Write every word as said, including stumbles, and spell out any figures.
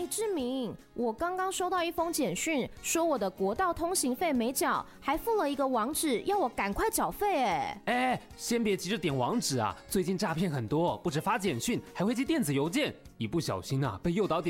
志明，我刚刚收到一封简讯，说我的国道通行费没缴，还附了一个网址，要我赶快缴费。哎哎，先别急着点网址啊，最近诈骗很多，不止发简讯，还会寄电子邮件，一不小心啊，被诱导点